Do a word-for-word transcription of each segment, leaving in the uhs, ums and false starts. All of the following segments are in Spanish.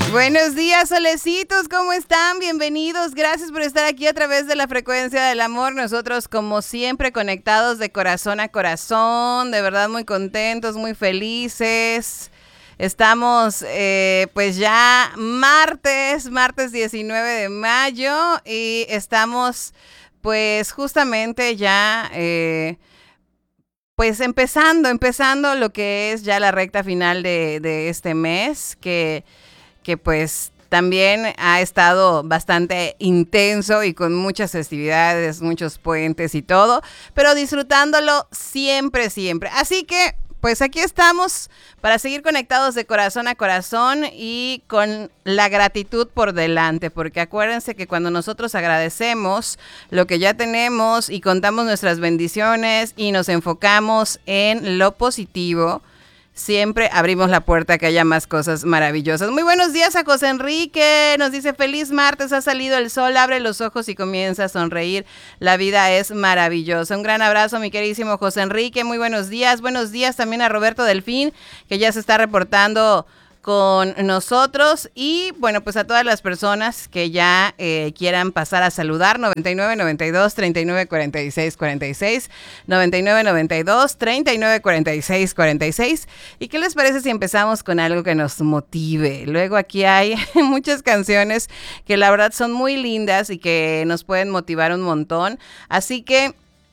Buenos días, solecitos, ¿cómo están? Bienvenidos, gracias por estar aquí a través de la frecuencia del amor. Nosotros, como siempre, conectados de corazón a corazón, de verdad muy contentos, muy felices. Estamos eh, pues ya martes, martes diecinueve de mayo y estamos pues justamente ya... Eh, Pues empezando, empezando lo que es ya la recta final de, de este mes, que, que pues también ha estado bastante intenso y con muchas festividades, muchos puentes y todo, pero disfrutándolo siempre, siempre. Así que pues aquí estamos para seguir conectados de corazón a corazón y con la gratitud por delante, porque acuérdense que cuando nosotros agradecemos lo que ya tenemos y contamos nuestras bendiciones y nos enfocamos en lo positivo, siempre abrimos la puerta a que haya más cosas maravillosas. Muy buenos días a José Enrique, nos dice feliz martes, ha salido el sol, abre los ojos y comienza a sonreír, la vida es maravillosa. Un gran abrazo mi queridísimo José Enrique, muy buenos días, buenos días también a Roberto Delfín, que ya se está reportando con nosotros y bueno, pues a todas las personas que ya eh, quieran pasar a saludar. Noventa y nueve, noventa y dos, treinta y nueve, cuarenta y seis, cuarenta y seis, noventa y nueve, noventa y dos, treinta y nueve, cuarenta y seis, cuarenta y seis. ¿Y qué les parece si empezamos con algo que nos motive? Luego aquí hay muchas canciones que la verdad son muy lindas y que nos pueden motivar un montón, así que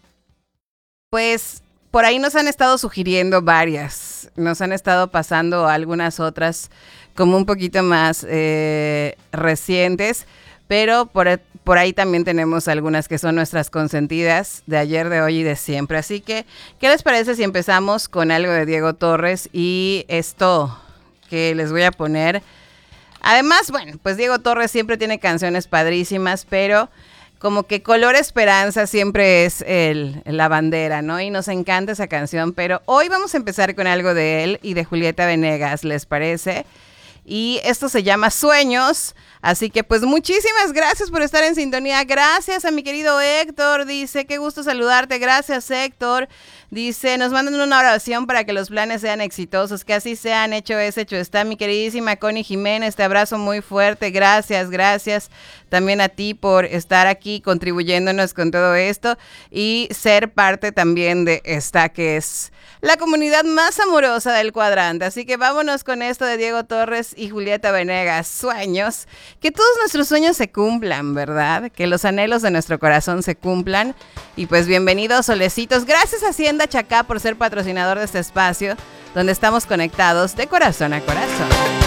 pues por ahí nos han estado sugiriendo varias, nos han estado pasando algunas otras como un poquito más eh, recientes, pero por, por ahí también tenemos algunas que son nuestras consentidas de ayer, de hoy y de siempre. Así que, ¿qué les parece si empezamos con algo de Diego Torres y esto que les voy a poner? Además, bueno, pues Diego Torres siempre tiene canciones padrísimas, pero como que Color Esperanza siempre es el, la bandera, ¿no? Y nos encanta esa canción, pero hoy vamos a empezar con algo de él y de Julieta Venegas, ¿les parece? Y esto se llama Sueños, así que pues muchísimas gracias por estar en sintonía. Gracias a mi querido Héctor, dice, qué gusto saludarte. Gracias, Héctor. Dice, nos mandan una oración para que los planes sean exitosos, que así sean, hecho es, hecho está. Mi queridísima Connie Jiménez, te abrazo muy fuerte. Gracias, gracias también a ti por estar aquí contribuyéndonos con todo esto y ser parte también de esta que es la comunidad más amorosa del cuadrante. Así que vámonos con esto de Diego Torres y Julieta Venegas, Sueños. Que todos nuestros sueños se cumplan, ¿verdad? Que los anhelos de nuestro corazón se cumplan. Y pues bienvenidos, solecitos. Gracias a Hacienda Chacá por ser patrocinador de este espacio, donde estamos conectados de corazón a corazón.